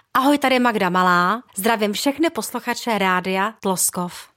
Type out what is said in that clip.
Ahoj, tady je Magda Malá. Zdravím všechny posluchače rádia Tloskov.